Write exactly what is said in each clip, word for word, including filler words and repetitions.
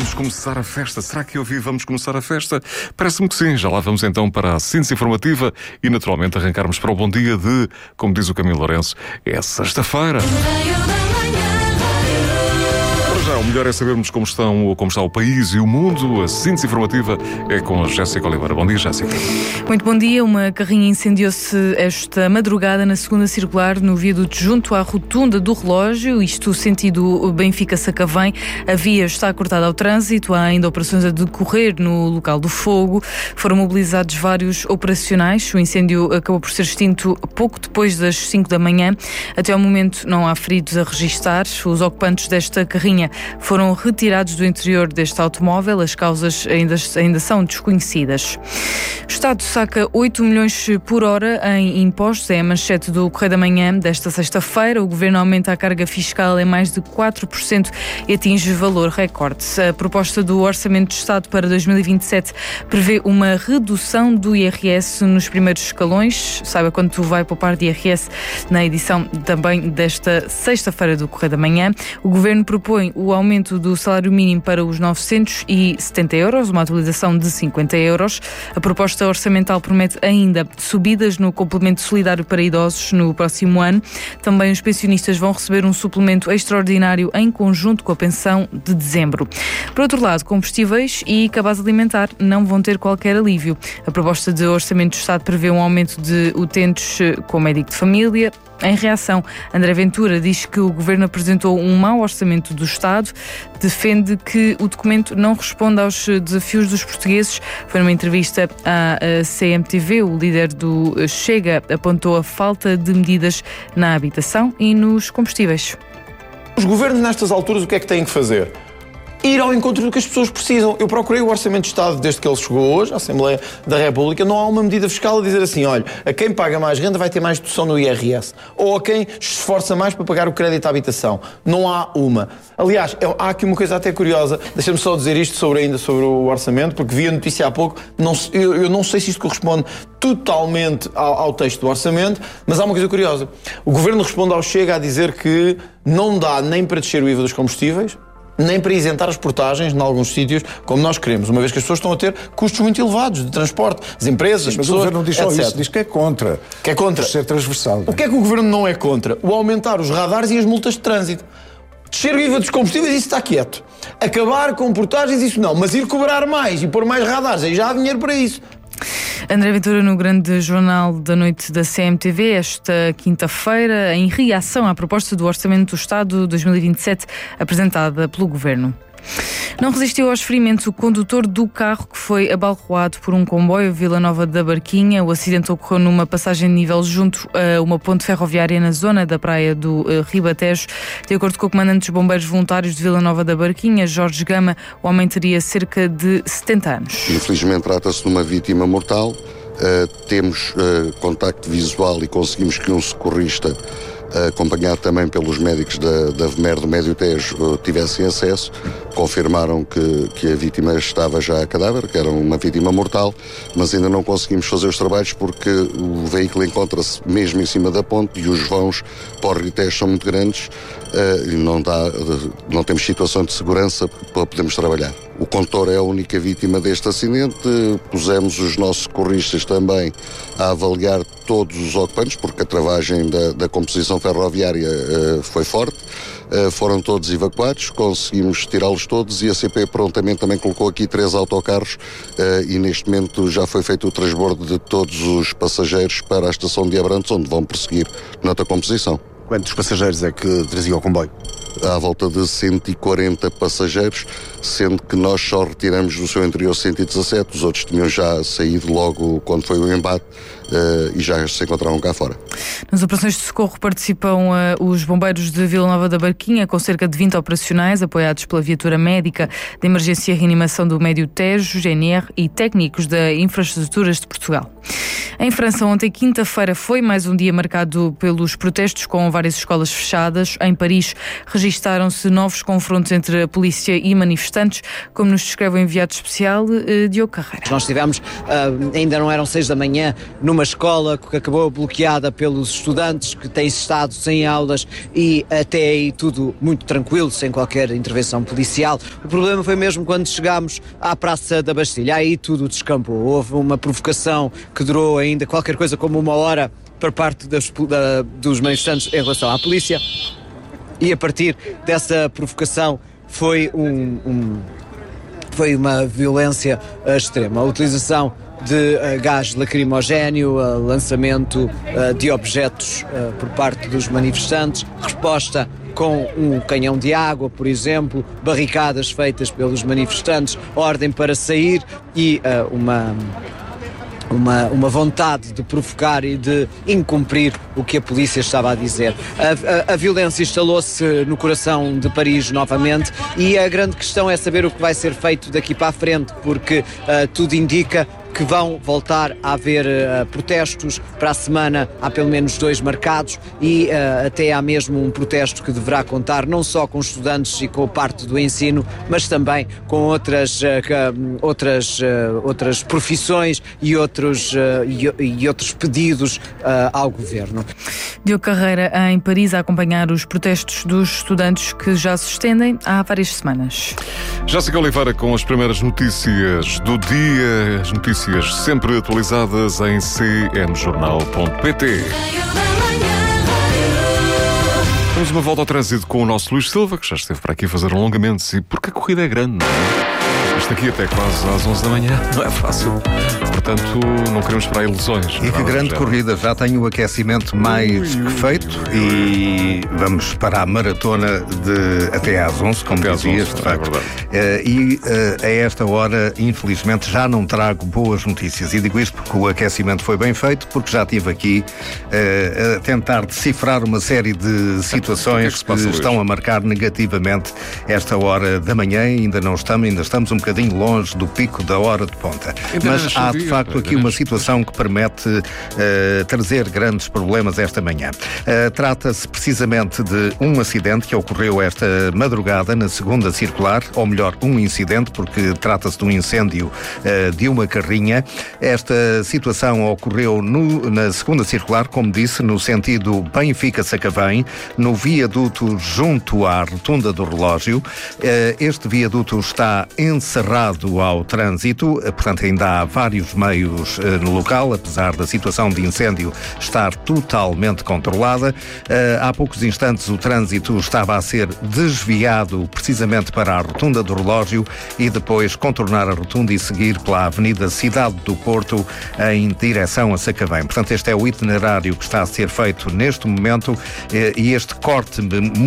Vamos começar a festa. Será que eu vi Vamos começar a festa? Parece-me que sim. Já lá vamos então para a síntese informativa e naturalmente arrancarmos para o bom dia de, como diz o Camilo Lourenço, é sexta-feira. O melhor é sabermos como estão ou como está o país e o mundo. A síntese informativa é com a Jéssica Oliveira. Bom dia, Jéssica. Muito bom dia. Uma carrinha incendiou-se esta madrugada na segunda circular no viaduto junto à rotunda do relógio, isto sentido Benfica-Sacavém. A via está cortada ao trânsito, há ainda operações a decorrer no local do fogo. Foram mobilizados vários operacionais. O incêndio acabou por ser extinto pouco depois das cinco da manhã. Até ao momento não há feridos a registar. Os ocupantes desta carrinha foram retirados do interior deste automóvel. As causas ainda, ainda são desconhecidas. O Estado saca oito milhões por hora em impostos. É a manchete do Correio da Manhã desta sexta-feira. O Governo aumenta a carga fiscal em mais de quatro por cento e atinge valor recorde. A proposta do Orçamento de Estado para dois mil e vinte e sete prevê uma redução do I R S nos primeiros escalões. Saiba quanto vai poupar de I R S na edição também desta sexta-feira do Correio da Manhã. O Governo propõe o aumento do salário mínimo para os novecentos e setenta euros, uma atualização de cinquenta euros. A proposta orçamental promete ainda subidas no complemento solidário para idosos no próximo ano. Também os pensionistas vão receber um suplemento extraordinário em conjunto com a pensão de dezembro. Por outro lado, combustíveis e cabaz alimentar não vão ter qualquer alívio. A proposta de orçamento do Estado prevê um aumento de utentes com médico de família. Em reação, André Ventura diz que o Governo apresentou um mau orçamento do Estado, defende que o documento não responde aos desafios dos portugueses. Foi numa entrevista à C M T V, o líder do Chega apontou a falta de medidas na habitação e nos combustíveis. Os governos nestas alturas o que é que têm que fazer? Ir ao encontro do que as pessoas precisam. Eu procurei o Orçamento de Estado desde que ele chegou hoje à Assembleia da República. Não há uma medida fiscal a dizer assim, olha, a quem paga mais renda vai ter mais dedução no I R S. Ou a quem se esforça mais para pagar o crédito à habitação. Não há uma. Aliás, há aqui uma coisa até curiosa. Deixa-me só dizer isto sobre, ainda sobre o Orçamento, porque vi a notícia há pouco. Não, eu, eu não sei se isto corresponde totalmente ao, ao texto do Orçamento, mas há uma coisa curiosa. O Governo responde ao Chega a dizer que não dá nem para descer o I V A dos combustíveis, nem para isentar as portagens em alguns sítios, como nós queremos, uma vez que as pessoas estão a ter custos muito elevados de transporte, as empresas, as Mas pessoas, o Governo não diz só etcétera. isso, diz que é contra. Que é contra. Por ser transversal. O que é que o Governo não é contra? O aumentar os radares e as multas de trânsito. Descer o I V A dos combustíveis, isso está quieto. Acabar com portagens, isso não. Mas ir cobrar mais e pôr mais radares, aí já há dinheiro para isso. André Ventura no grande jornal da noite da C M T V esta quinta-feira, em reação à proposta do Orçamento do Estado dois mil e vinte e sete apresentada pelo Governo. Não resistiu aos ferimentos o condutor do carro que foi abalroado por um comboio Vila Nova da Barquinha. O acidente ocorreu numa passagem de nível junto a uma ponte ferroviária na zona da praia do uh, Ribatejo. De acordo com o comandante dos bombeiros voluntários de Vila Nova da Barquinha, Jorge Gama, o homem teria cerca de setenta anos. Infelizmente trata-se de uma vítima mortal. Uh, temos uh, contacto visual e conseguimos que um socorrista, acompanhado também pelos médicos da, da V M E R do Médio Tejo, tivessem acesso. Confirmaram que, que a vítima estava já a cadáver, que era uma vítima mortal, mas ainda não conseguimos fazer os trabalhos porque o veículo encontra-se mesmo em cima da ponte e os vãos para o Rio Tejo são muito grandes uh, e não, dá, não temos situação de segurança para podermos trabalhar. O condutor é a única vítima deste acidente. Pusemos os nossos socorristas também a avaliar todos os ocupantes, porque a travagem da, da composição ferroviária uh, foi forte. Uh, foram todos evacuados, conseguimos tirá-los todos e a C P prontamente também colocou aqui três autocarros uh, e neste momento já foi feito o transbordo de todos os passageiros para a estação de Abrantes, onde vão prosseguir noutra composição. Quantos passageiros é que trazia o comboio? À volta de cento e quarenta passageiros, sendo que nós só retiramos do seu interior cento e dezassete, os outros tinham já saído logo quando foi o embate uh, e já se encontravam cá fora. Nas operações de socorro participam uh, os bombeiros de Vila Nova da Barquinha, com cerca de vinte operacionais, apoiados pela viatura médica de emergência e reanimação do Médio Tejo, G N R e técnicos da Infraestruturas de Portugal. Em França, ontem, quinta-feira, foi mais um dia marcado pelos protestos com várias escolas fechadas. Em Paris, registaram-se novos confrontos entre a polícia e manifestantes, como nos descreve o enviado especial, Diogo Carreira. Nós tivemos, uh, ainda não eram seis da manhã, numa numa escola que acabou bloqueada pelos estudantes, que têm estado sem aulas e até aí tudo muito tranquilo, sem qualquer intervenção policial. O problema foi mesmo quando chegámos à Praça da Bastilha, aí tudo descampou. Houve uma provocação que durou ainda qualquer coisa como uma hora por parte das, da, dos manifestantes em relação à polícia, e a partir dessa provocação foi, um, um, foi uma violência uh, extrema. A utilização de uh, gás lacrimogéneo, uh, lançamento uh, de objetos uh, por parte dos manifestantes, resposta com um canhão de água, por exemplo, barricadas feitas pelos manifestantes, ordem para sair e uh, uma... Uma, uma vontade de provocar e de incumprir o que a polícia estava a dizer. A, a, a violência instalou-se no coração de Paris novamente, e a grande questão é saber o que vai ser feito daqui para a frente, porque uh, tudo indica que vão voltar a haver uh, protestos. Para a semana há pelo menos dois marcados, e uh, até há mesmo um protesto que deverá contar não só com estudantes e com parte do ensino, mas também com outras, uh, outras, uh, outras profissões e outros, uh, e, e outros pedidos uh, ao governo. Diogo Carreira em Paris a acompanhar os protestos dos estudantes que já se estendem há várias semanas. Jéssica Oliveira com as primeiras notícias do dia, as notícias sempre atualizadas em c m jornal ponto p t. Temos uma volta ao trânsito com o nosso Luís Silva, que já esteve para aqui a fazer alongamentos, e porque a corrida é grande, não é? Isto aqui até quase às onze da manhã, não é fácil. Portanto, não queremos esperar ilusões. E que grande corrida, já tenho o aquecimento mais que feito, e vamos para a maratona de até às onze, como até dizias, onze, de facto. É uh, e uh, a esta hora, infelizmente, já não trago boas notícias. E digo isto porque o aquecimento foi bem feito, porque já estive aqui uh, a tentar decifrar uma série de situações que, é que, que estão hoje a marcar negativamente esta hora da manhã. Ainda não estamos, ainda estamos um bocadinho longe do pico da hora de ponta. Ainda Mas há de facto aqui uma situação que permite uh, trazer grandes problemas esta manhã. Uh, Trata-se precisamente de um acidente que ocorreu esta madrugada na segunda circular, ou melhor, um incidente, porque trata-se de um incêndio uh, de uma carrinha. Esta situação ocorreu no, na segunda circular, como disse, no sentido Benfica-Sacavém, no viaduto junto à rotunda do relógio. Uh, este viaduto está encerrado ao trânsito, uh, portanto ainda há vários meios uh, no local, apesar da situação de incêndio estar totalmente controlada. Uh, há poucos instantes o trânsito estava a ser desviado precisamente para a rotunda do relógio e depois contornar a rotunda e seguir pela Avenida Cidade do Porto em direção a Sacavém. Portanto, este é o itinerário que está a ser feito neste momento, uh, e este corte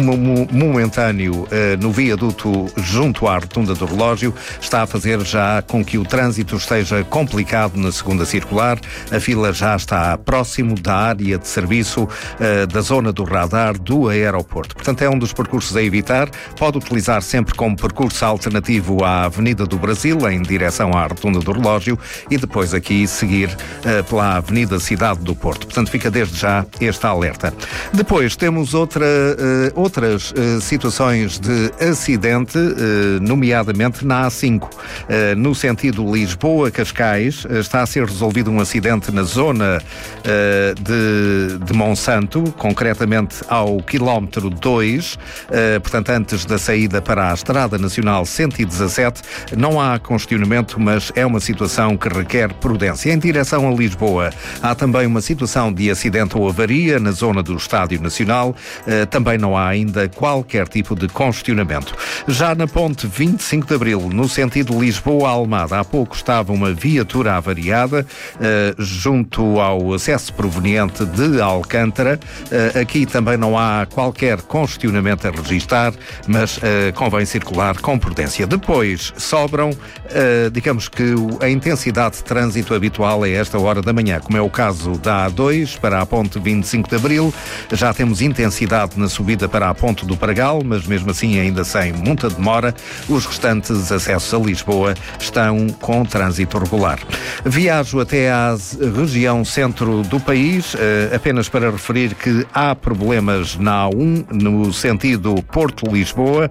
momentâneo uh, no viaduto junto à rotunda do relógio está a fazer já com que o trânsito esteja complicado na segunda circular. A fila já está próximo da área de serviço uh, da zona do radar do aeroporto. Portanto, é um dos percursos a evitar. Pode utilizar sempre como percurso alternativo à Avenida do Brasil, em direção à rotunda do relógio, e depois aqui seguir uh, pela Avenida Cidade do Porto. Portanto, fica desde já este alerta. Depois temos outra, uh, outras uh, situações de acidente, uh, nomeadamente na A cinco. Uh, no sentido Lisboa-Cascais, uh, está a ser resolvido um acidente na zona uh, de, de Monsanto, concretamente ao quilómetro dois, uh, portanto, antes da saída para a Estrada Nacional cento e dezassete. Não há congestionamento, mas é uma situação que requer prudência. Em direção a Lisboa, há também uma situação de acidente ou avaria na zona do Estádio Nacional. Uh, também não há ainda qualquer tipo de congestionamento. Já na ponte vinte e cinco de Abril, no sentido Lisboa-Almada, há pouco estava uma viatura avariada uh, junto ao acesso proveniente de Alcântara. Uh, aqui também não há qualquer congestionamento a registar, mas uh, convém circular com prudência. Depois sobram, uh, digamos que a intensidade de trânsito habitual a esta hora da manhã, como é o caso da A dois para a ponte vinte e cinco de Abril. Já temos intensidade na subida para a ponte do Pragal, mas mesmo assim ainda sem muita demora. Os restantes acessos acesso a Lisboa estão com trânsito regular. Viajo até à região centro do país, apenas para referir que há problemas na A um, no sentido Porto-Lisboa.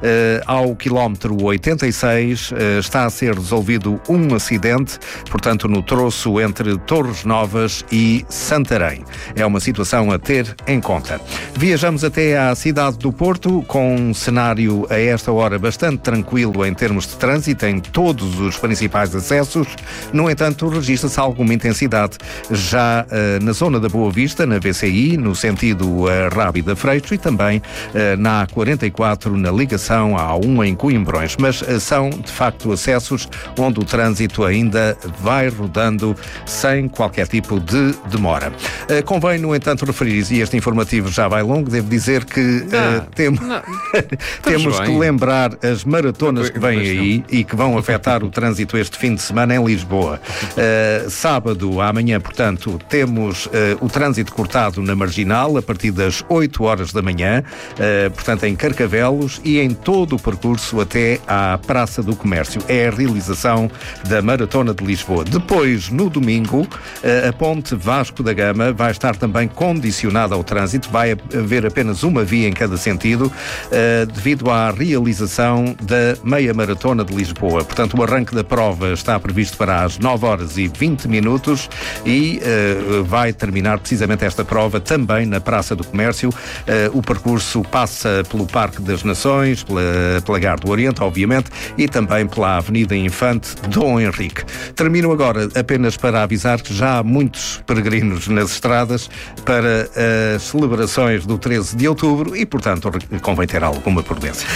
Ao quilómetro oitenta e seis está a ser resolvido um acidente, portanto, no troço entre Torres Novas e Santarém. É uma situação a ter em conta. Viajamos até à cidade do Porto, com um cenário a esta hora bastante tranquilo em termos de trânsito em todos os principais acessos. No entanto, registra-se alguma intensidade já uh, na zona da Boa Vista, na V C I, no sentido uh, Rábida Freixo, e também uh, na A quarenta e quatro, na ligação à A um em Coimbrões. Mas uh, são, de facto, acessos onde o trânsito ainda vai rodando sem qualquer tipo de demora. Uh, convém, no entanto, referir, e este informativo já vai longo, devo dizer que uh, tem, temos que lembrar as maratonas que vêm aí e que vão afetar o trânsito este fim de semana em Lisboa. Uh, sábado, amanhã, portanto, temos uh, o trânsito cortado na Marginal a partir das oito horas da manhã, uh, portanto, em Carcavelos, e em todo o percurso até à Praça do Comércio. É a realização da Maratona de Lisboa. Depois, no domingo, uh, a ponte Vasco da Gama vai estar também condicionada ao trânsito. Vai haver apenas uma via em cada sentido, uh, devido à realização da Meia Maratona de Lisboa. Portanto, o arranque da prova está previsto para as nove horas e vinte minutos e uh, vai terminar precisamente esta prova também na Praça do Comércio. Uh, o percurso passa pelo Parque das Nações, pela, pela Gar do Oriente, obviamente, e também pela Avenida Infante Dom Henrique. Termino agora apenas para avisar que já há muitos peregrinos nas estradas para as celebrações do treze de outubro e, portanto, convém ter alguma prudência.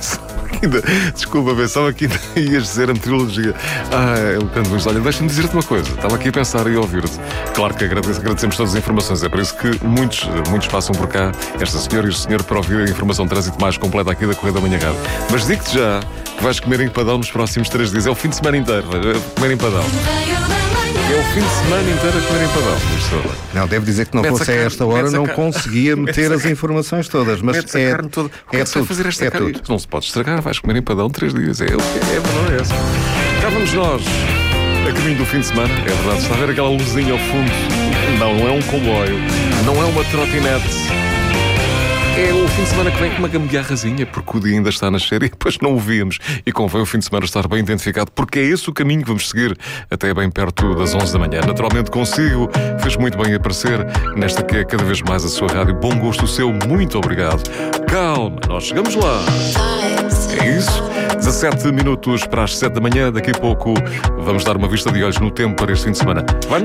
Desculpa, pensava que ias dizer a meteorologia. Ah, Leandro Luís, olha, deixa-me dizer-te uma coisa. Estava aqui a pensar e a ouvir-te. Claro que agradeço, agradecemos todas as informações. É por isso que muitos, muitos passam por cá, esta senhora e o senhor, para ouvir a informação de trânsito mais completa aqui da Correia da Manhã Rádio. Mas digo-te já que vais comer empadão nos próximos três dias. É o fim de semana inteiro. Vais comer empadão. É o fim de semana inteiro a comer empadão. Não, devo dizer que não Metes fosse a, a esta hora, não car... conseguia meter as informações todas. Mas Metes é, a carne toda. é, é tudo. Fazer esta é carne. tudo. Não se pode estragar, vais comer empadão três dias. É, é, é, não é essa. Cá vamos nós, a caminho do fim de semana. É verdade, está a ver aquela luzinha ao fundo. Não, não é um comboio, não é uma trotinete. É o fim de semana que vem com uma gambiarrazinha, porque o dia ainda está a nascer e depois não o víamos. E convém o fim de semana estar bem identificado, porque é esse o caminho que vamos seguir até bem perto das onze da manhã. Naturalmente consigo, fez muito bem aparecer nesta que é cada vez mais a sua rádio. Bom gosto seu, muito obrigado. Calma, nós chegamos lá. É isso, dezassete minutos para as sete da manhã. Daqui a pouco vamos dar uma vista de olhos no tempo para este fim de semana. Vai